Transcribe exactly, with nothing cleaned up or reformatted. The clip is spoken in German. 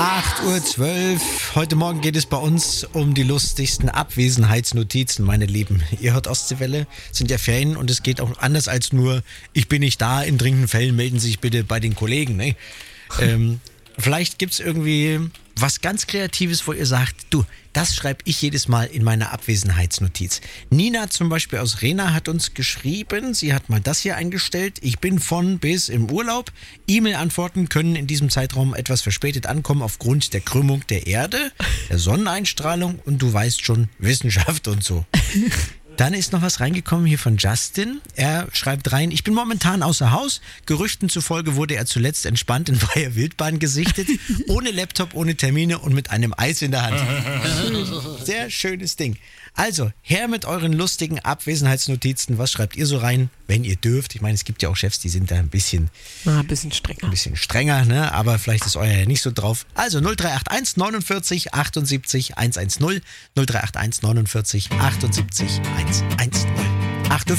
acht Uhr zwölf. Heute Morgen geht es bei uns um die lustigsten Abwesenheitsnotizen, meine Lieben. Ihr hört Ostseewelle, sind ja Ferien und es geht auch anders als nur, ich bin nicht da, in dringenden Fällen melden Sie sich bitte bei den Kollegen. Ne? ähm, vielleicht gibt es irgendwie was ganz Kreatives, wo ihr sagt, du, das schreibe ich jedes Mal in meiner Abwesenheitsnotiz. Nina zum Beispiel aus Rena hat uns geschrieben, sie hat mal das hier eingestellt, ich bin von bis im Urlaub. E-Mail-Antworten können in diesem Zeitraum etwas verspätet ankommen aufgrund der Krümmung der Erde, der Sonneneinstrahlung und du weißt schon, Wissenschaft und so. Dann ist noch was reingekommen hier von Justin. Er schreibt rein, ich bin momentan außer Haus. Gerüchten zufolge wurde er zuletzt entspannt in freier Wildbahn gesichtet. Ohne Laptop, ohne Termine und mit einem Eis in der Hand. Sehr schönes Ding. Also, her mit euren lustigen Abwesenheitsnotizen. Was schreibt ihr so rein, wenn ihr dürft? Ich meine, es gibt ja auch Chefs, die sind da ein bisschen, Na, ein bisschen strenger. ein bisschen strenger, ne? Aber vielleicht ist euer ja nicht so drauf. Also null drei acht eins neunundvierzig achtundsiebzig hundertzehn null drei acht eins neunundvierzig achtundsiebzig hundertzehn. acht Uhr